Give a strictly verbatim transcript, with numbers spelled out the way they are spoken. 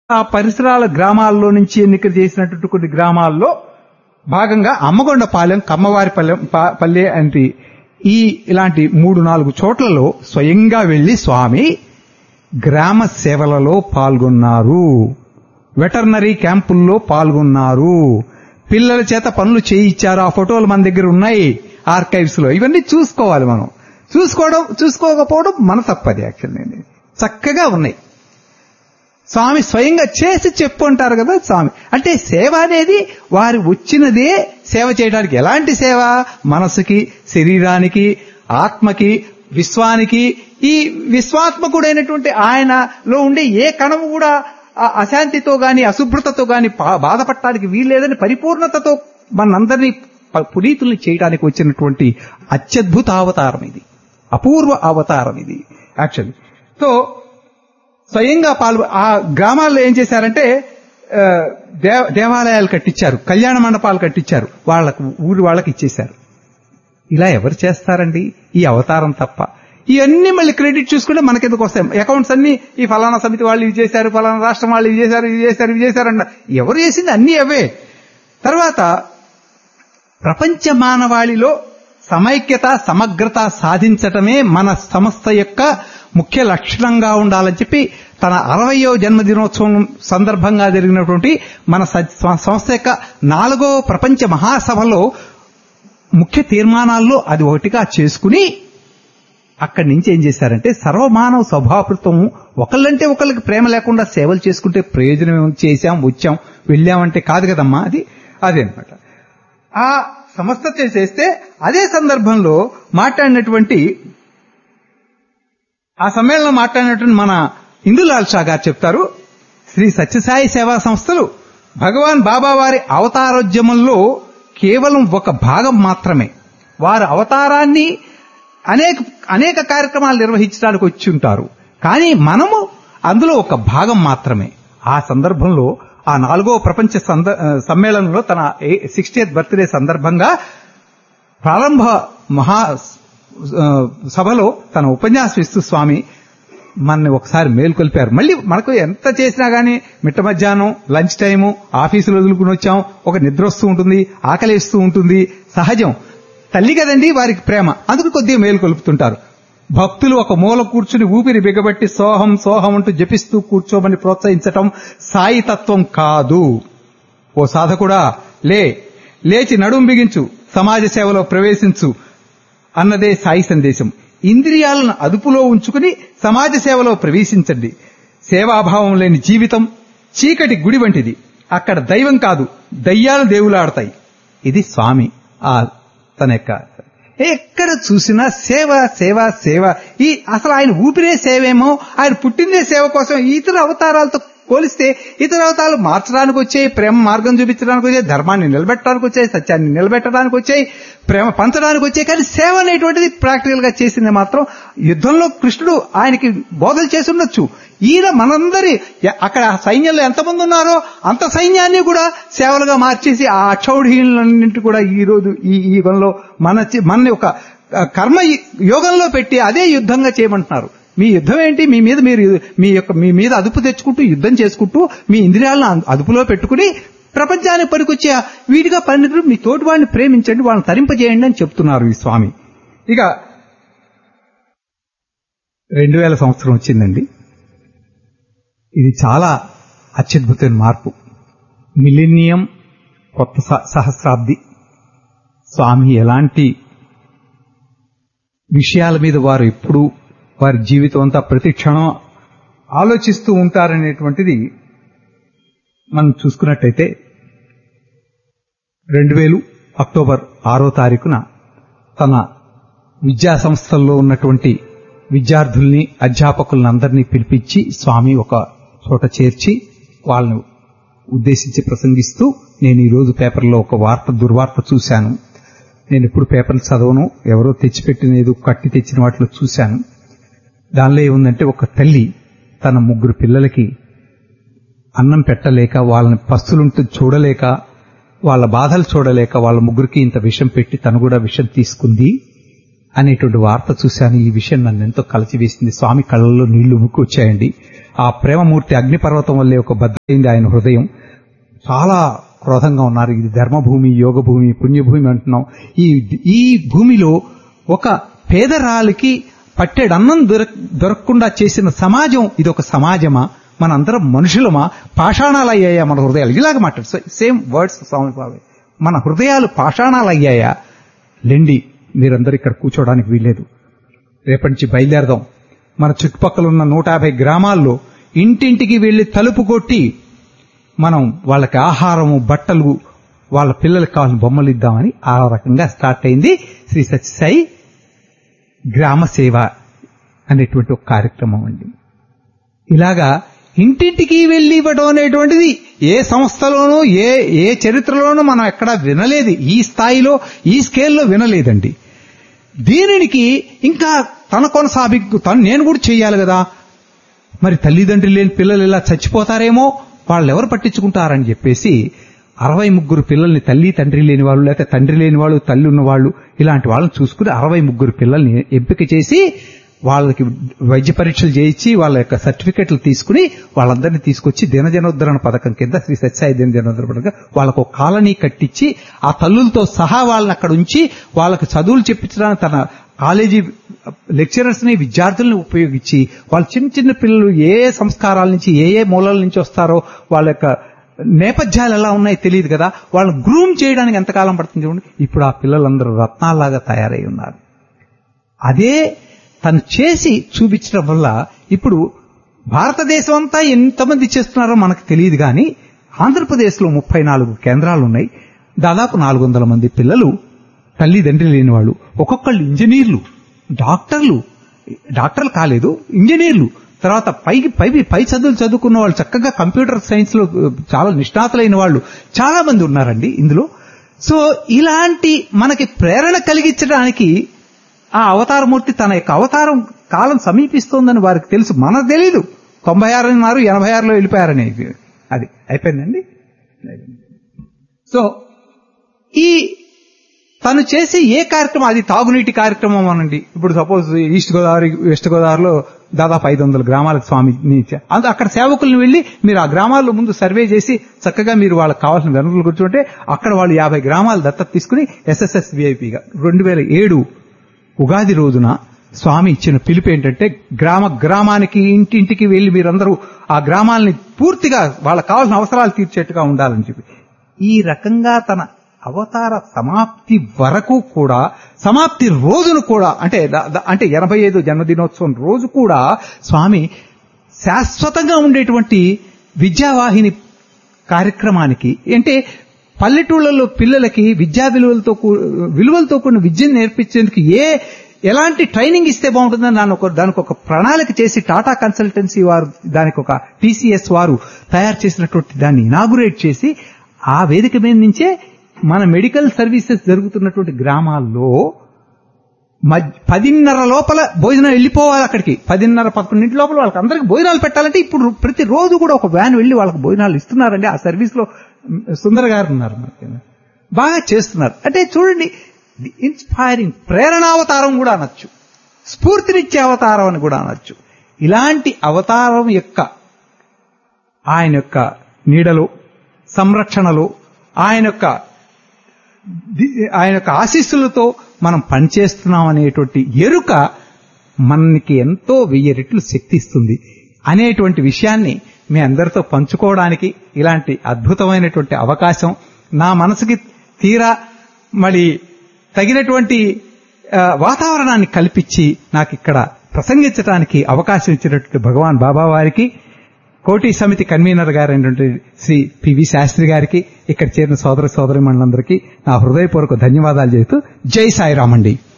ఆ పరిసరాల గ్రామాల్లో నుంచి ఎన్నిక చేసినటువంటి కొన్ని గ్రామాల్లో భాగంగా అమ్మగొండపాలెం, కమ్మవారిపల్లెం పల్లె అంటే ఈ ఇలాంటి మూడు నాలుగు చోట్లలో స్వయంగా వెళ్లి స్వామి గ్రామ సేవలలో పాల్గొన్నారు, వెటర్నరీ క్యాంపుల్లో పాల్గొన్నారు, పిల్లల చేత పనులు చేయించారు. ఆ ఫోటోలు మన దగ్గర ఉన్నాయి ఆర్కైవ్స్ లో. ఇవన్నీ చూసుకోవాలి మనం. చూసుకోవడం చూసుకోకపోవడం మన తప్పది. యాక్చువల్లీ చక్కగా ఉన్నాయి. స్వామి స్వయంగా చేసి చెప్పు అంటారు కదా స్వామి. అంటే సేవ అనేది వారు వచ్చినదే సేవ చేయడానికి. ఎలాంటి సేవ? మనసుకి, శరీరానికి, ఆత్మకి, విశ్వానికి. ఈ విశ్వాత్మకుడైనటువంటి ఆయనలో ఉండే ఏ కణము కూడా అశాంతితో గాని అశుభ్రతతో గాని బాధపడటానికి వీల్లేదని పరిపూర్ణతతో మనందరినీ పునీతుల్ని చేయడానికి వచ్చినటువంటి అత్యద్భుత అవతారం ఇది, అపూర్వ అవతారం ఇది యాక్చువల్లీ. సో స్వయంగా పాల్గొ ఆ గ్రామాల్లో ఏం చేశారంటే దేవాలయాలు కట్టించారు, కళ్యాణ మండపాలు కట్టించారు, వాళ్ళకు ఊరి వాళ్ళకి ఇచ్చేశారు. ఇలా ఎవరు చేస్తారండి ఈ అవతారం తప్ప? ఇవన్నీ మళ్ళీ క్రెడిట్ చూసుకుంటే మనకెందుకు వస్తాయి? అకౌంట్స్ అన్ని ఈ ఫలానా సమితి వాళ్ళు ఇవి చేశారు, ఫలానా రాష్ట్రం వాళ్ళు ఇవి చేశారు, ఇవి చేశారు, ఇవి చేశారన్న ఎవరు చేసింది అన్నీ అవే. తర్వాత ప్రపంచ మానవాళిలో సమైక్యత, సమగ్రత సాధించటమే మన సంస్థ యొక్క ముఖ్య లక్షణంగా ఉండాలని చెప్పి తన అరవయో జన్మదినోత్సవం సందర్భంగా జరిగినటువంటి మన సంస్థ యొక్క నాలుగో ప్రపంచ మహాసభలో ముఖ్య తీర్మానాల్లో అది ఒకటిగా చేసుకుని అక్కడి నుంచి ఏం చేశారంటే సర్వమానవ స్వభావృతం, ఒకళ్ళంటే ఒకళ్ళకి ప్రేమ లేకుండా సేవలు చేసుకుంటే ప్రయోజనం చేశాం, వచ్చాం, వెళ్ళామంటే కాదు కదమ్మా. అది అదే అనమాట. ఆ సంస్థ చేస్తే అదే సందర్భంలో మాట్లాడినటువంటి ఆ సమ్మేళనం మాట్లాడినటువంటి మన ఇందులాల్ షా గారు చెప్తారు, శ్రీ సత్యసాయి సేవా సంస్థలు భగవాన్ బాబా వారి అవతారోద్యమంలో కేవలం ఒక భాగం మాత్రమే. వారి అవతారాన్ని అనేక అనేక కార్యక్రమాలు నిర్వహించడానికి వచ్చి ఉంటారు, కానీ మనము అందులో ఒక భాగం మాత్రమే. ఆ సందర్భంలో ఆ నాలుగో ప్రపంచ సమ్మేళనంలో తన సిక్స్టీయత్ బర్త్డే సందర్భంగా ప్రారంభ మహా సభలో తన ఉపన్యాసం ఇస్తూ స్వామి మనని ఒకసారి మేల్కొల్పారు. మళ్ళీ మనకు ఎంత చేసినా గానీ మిట్ట మధ్యాహ్నం లంచ్ టైము ఆఫీసులో వదులుకుని వచ్చాం, ఒక నిద్ర వస్తూ ఉంటుంది, ఆకలిస్తూ ఉంటుంది, సహజం. తల్లి కదండి వారికి ప్రేమ, అందుకు కొద్దిగా మేల్కొల్పుతుంటారు. భక్తులు ఒక మూల కూర్చుని ఊపిరి బిగబట్టి సోహం సోహం అంటూ జపిస్తూ కూర్చోమని ప్రోత్సహించటం సాయి తత్వం కాదు. ఓ సాధకుడా, లే లేచి నడుం బిగించు, సమాజ సేవలో ప్రవేశించు అన్నదే సాయి సందేశం. ఇంద్రియాలను అదుపులో ఉంచుకుని సమాజ సేవలో ప్రవేశించండి. సేవాభావం లేని జీవితం చీకటి గుడి వంటిది. అక్కడ దైవం కాదు, దయ్యాలు దేవులాడతాయి. ఇది స్వామి ఆ తన యొక్క ఎక్కడ చూసినా సేవ సేవ సేవ. ఈ అసలు ఆయన ఊపిరే సేవేమో, ఆయన పుట్టిందే సేవ కోసం. ఇతర అవతారాలతో పోలిస్తే ఇతర అవతారాలు మార్చడానికి వచ్చాయి, ప్రేమ మార్గం చూపించడానికి వచ్చాయి, ధర్మాన్ని నిలబెట్టడానికి వచ్చాయి, సత్యాన్ని నిలబెట్టడానికి వచ్చాయి, ప్రేమ పంచడానికి వచ్చాయి. కానీ సేవ అనేటువంటిది ప్రాక్టికల్ గా చేసింది మాత్రం యుద్ధంలో కృష్ణుడు ఆయనకి బోధలు చేసి ఉండొచ్చు. ఈయన మనందరి అక్కడ సైన్యంలో ఎంతమంది ఉన్నారో అంత సైన్యాన్ని కూడా సేవలుగా మార్చేసి ఆ అక్షౌఢీలన్నింటి కూడా ఈ రోజు ఈ యుగంలో మన మన ఒక కర్మ యోగంలో పెట్టి అదే యుద్ధంగా చేయమంటున్నారు. మీ యుద్ధం ఏంటి? మీ మీద మీరు మీ యొక్క మీ మీద అదుపు తెచ్చుకుంటూ యుద్ధం చేసుకుంటూ మీ ఇంద్రియాలను అదుపులో పెట్టుకుని ప్రపంచానికి పనికొచ్చే వీడిగా పరిణితులు మీ తోటి వాడిని ప్రేమించండి, వాళ్ళని తరింపజేయండి అని చెప్తున్నారు ఈ స్వామి. ఇక రెండు వేల సంవత్సరం వచ్చిందండి. ఇది చాలా అత్యద్భుతమైన మార్పు. మిలీనియం, కొత్త సహస్రాబ్ది. స్వామి ఎలాంటి విషయాల మీద వారు ఎప్పుడు వారి జీవితం అంతా ప్రతి క్షణం ఆలోచిస్తూ ఉంటారనేటువంటిది మనం చూసుకున్నట్టయితే రెండు వేలు అక్టోబర్ ఆరో తారీఖున తన విద్యా సంస్థల్లో ఉన్నటువంటి విద్యార్థుల్ని, అధ్యాపకులను అందరినీ పిలిపించి స్వామి ఒక చోట చేర్చి వాళ్ళను ఉద్దేశించి ప్రసంగిస్తూ, నేను ఈరోజు పేపర్లో ఒక వార్త దుర్వార్త చూశాను. నేను ఎప్పుడు పేపర్లు చదవను, ఎవరో తెచ్చిపెట్టినది కట్టి తెచ్చిన వాటిలో చూశాను. దానిలో ఏముందంటే ఒక తల్లి తన ముగ్గురు పిల్లలకి అన్నం పెట్టలేక, వాళ్ళని పస్తులుంటూ చూడలేక, వాళ్ళ బాధలు చూడలేక వాళ్ళ ముగ్గురికి ఇంత విషం పెట్టి తను కూడా విషం తీసుకుంది. అనేటువంటి వార్త చూశాను. ఈ విషయం నన్ను ఎంతో కలిచివేసింది. స్వామి కళ్ళల్లో నీళ్లు ఉబుక్కు వచ్చాయండి. ఆ ప్రేమమూర్తి అగ్నిపర్వతం వల్లే ఒక బద్దలైంది ఆయన హృదయం. చాలా క్రోధంగా ఉన్నారు. ఇది ధర్మభూమి, యోగభూమి, పుణ్యభూమి అంటున్నాం. ఈ ఈ భూమిలో ఒక పేదరాలికి పట్టెడన్నం దొర దొరకకుండా చేసిన సమాజం ఇది ఒక సమాజమా? మనందరం మనుషులమా? పాషాణాలు అయ్యాయా మన హృదయాలు? ఇలాగ మాట్లాడు సేమ్ వర్డ్స్ స్వామి బాబాయ్. మన హృదయాలు పాషాణాలు అయ్యాయా? లెండి, మీరందరూ ఇక్కడ కూర్చోవడానికి వీల్లేదు. రేపటి నుంచి బయలుదేరదాం. మన చుట్టుపక్కల ఉన్న నూట యాభై గ్రామాల్లో ఇంటింటికి వెళ్లి తలుపు కొట్టి మనం వాళ్ళకి ఆహారము, బట్టలు, వాళ్ళ పిల్లలకి కావాల్సిన బొమ్మలు ఇద్దామని ఆ రకంగా స్టార్ట్ అయింది శ్రీ సత్యసాయి గ్రామ సేవ అనేటువంటి ఒక కార్యక్రమం అండి. ఇలాగా ఇంటింటికి వెళ్లి ఇవ్వడం అనేటువంటిది ఏ సంస్థలోనూ ఏ ఏ చరిత్రలోనూ మనం ఎక్కడా వినలేదు. ఈ స్థాయిలో ఈ స్కేల్లో వినలేదండి. దీనికి ఇంకా తన కొనసాగింపు తను నేను కూడా చేయాలి కదా. మరి తల్లిదండ్రులు లేని పిల్లలు ఇలా చచ్చిపోతారేమో, వాళ్ళు ఎవరు పట్టించుకుంటారని చెప్పేసి అరవై ముగ్గురు పిల్లల్ని, తల్లి తండ్రి లేని వాళ్ళు, లేకపోతే తండ్రి లేని వాళ్ళు, తల్లి ఉన్న వాళ్ళు, ఇలాంటి వాళ్ళని చూసుకుని అరవై ముగ్గురు పిల్లల్ని ఎంపిక చేసి వాళ్ళకి వైద్య పరీక్షలు చేయించి వాళ్ళ యొక్క సర్టిఫికెట్లు తీసుకుని వాళ్ళందరినీ తీసుకొచ్చి దినజనోద్ధరణ పథకం కింద శ్రీ సత్యసాయి దినజనోద్ధరణ పథకం వాళ్ళకు ఒక కాలనీ కట్టించి ఆ తల్లులతో సహా వాళ్ళని అక్కడ ఉంచి వాళ్ళకి చదువులు చెప్పించడానికి తన కాలేజీ లెక్చరర్స్ ని, విద్యార్థుల్ని ఉపయోగించి వాళ్ళ చిన్న చిన్న పిల్లలు ఏ సంస్కారాల నుంచి ఏ ఏ మూలాల నుంచి వస్తారో, వాళ్ళ యొక్క నేపథ్యాలు ఎలా ఉన్నాయో తెలియదు కదా, వాళ్ళని గ్రూమ్ చేయడానికి ఎంతకాలం పడుతుంది చూడండి. ఇప్పుడు ఆ పిల్లలందరూ రత్నాల్లాగా తయారై ఉన్నారు. అదే తను చేసి చూపించడం వల్ల ఇప్పుడు భారతదేశం అంతా ఎంతమంది చేస్తున్నారో మనకు తెలియదు కానీ ఆంధ్రప్రదేశ్లో ముప్పై నాలుగు కేంద్రాలు ఉన్నాయి. దాదాపు నాలుగు వందల మంది పిల్లలు తల్లిదండ్రులు లేని వాళ్ళు, ఒక్కొక్కళ్ళు ఇంజనీర్లు, డాక్టర్లు, డాక్టర్లు కాలేదు ఇంజనీర్లు, తర్వాత పైకి పై పై చదువులు చదువుకున్న వాళ్ళు, చక్కగా కంప్యూటర్ సైన్స్ లో చాలా నిష్ణాతులైన వాళ్ళు చాలా మంది ఉన్నారండి ఇందులో. సో ఇలాంటి మనకి ప్రేరణ కలిగించడానికి ఆ అవతారమూర్తి తన యొక్క అవతారం కాలం సమీపిస్తోందని వారికి తెలుసు. మనకు తెలీదు. తొంభై ఆరు అన్నారు, ఎనభై ఆరులో వెళ్ళిపోయారని. అది అయిపోయిందండి. సో ఈ తను చేసే ఏ కార్యక్రమం, అది తాగునీటి కార్యక్రమం అనండి. ఇప్పుడు సపోజ్ ఈస్ట్ గోదావరి, వెస్ట్ గోదావరిలో దాదాపు ఐదు వందల గ్రామాలకు స్వామిని అంత అక్కడ సేవకులను వెళ్లి మీరు ఆ గ్రామాల్లో ముందు సర్వే చేసి చక్కగా మీరు వాళ్ళకి కావాల్సిన వనరులు కూర్చుంటే అక్కడ వాళ్ళు యాభై గ్రామాలు దత్తత తీసుకుని ఎస్ఎస్ఎస్ విఐపిగా రెండు వేల ఏడు ఉగాది రోజున స్వామి ఇచ్చిన పిలుపు ఏంటంటే గ్రామ గ్రామానికి ఇంటింటికి వెళ్లి మీరందరూ ఆ గ్రామాలని పూర్తిగా వాళ్ళకి కావాల్సిన అవసరాలు తీర్చేట్టుగా ఉండాలని చెప్పి ఈ రకంగా తన అవతార సమాప్తి వరకు కూడా, సమాప్తి రోజును కూడా, అంటే అంటే ఎనభై ఐదు జన్మదినోత్సవం రోజు కూడా స్వామి శాశ్వతంగా ఉండేటువంటి విద్యావాహిని కార్యక్రమానికి, అంటే పల్లెటూళ్లలో పిల్లలకి విద్యా విలువలతో విలువలతో కూడిన విద్యను నేర్పించేందుకు ఏ ఎలాంటి ట్రైనింగ్ ఇస్తే బాగుంటుందని దాని ఒక దానికి ఒక ప్రణాళిక చేసి టాటా కన్సల్టెన్సీ వారు దానికి ఒక టీసీఎస్ వారు తయారు చేసినటువంటి దాన్ని ఇనాగురేట్ చేసి ఆ వేదిక మీద నుంచే మన మెడికల్ సర్వీసెస్ జరుగుతున్నటువంటి గ్రామాల్లో పదిన్నర లోపల భోజనం వెళ్ళిపోవాలి. అక్కడికి పదిన్నర పదకొండింటి లోపల వాళ్ళకి అందరికి భోజనాలు పెట్టాలంటే ఇప్పుడు ప్రతి రోజు కూడా ఒక వ్యాన్ వెళ్లి వాళ్ళకి భోజనాలు ఇస్తున్నారండి. ఆ సర్వీస్ లో సుందర్ గారు ఉన్నారు, బాగా చేస్తున్నారు. అంటే చూడండి, ది ఇన్స్పైరింగ్ ప్రేరణావతారం కూడా అనొచ్చు, స్ఫూర్తినిచ్చే అవతారం అని కూడా అనొచ్చు. ఇలాంటి అవతారం యొక్క ఆయన యొక్క నీడలో, సంరక్షణలో, ఆయన యొక్క ఆయన యొక్క ఆశీస్సులతో మనం పనిచేస్తున్నాం అనేటువంటి ఎరుక మనకి ఎంతో వెయ్యి రెట్లు శక్తి ఇస్తుంది అనేటువంటి విషయాన్ని మీ అందరితో పంచుకోవడానికి ఇలాంటి అద్భుతమైనటువంటి అవకాశం నా మనసుకి తీరా మరి తగినటువంటి వాతావరణాన్ని కల్పించి నాకు ఇక్కడ ప్రసంగించడానికి అవకాశం ఇచ్చినటువంటి భగవాన్ బాబా వారికి, కోటి సమితి కన్వీనర్ గారైనటువంటి శ్రీ పివి శాస్త్రి గారికి, ఇక్కడ చేరిన సోదర సోదరి మండలందరికీ నా హృదయపూర్వక ధన్యవాదాలు చేస్తూ జై సాయిరామ్ అండి.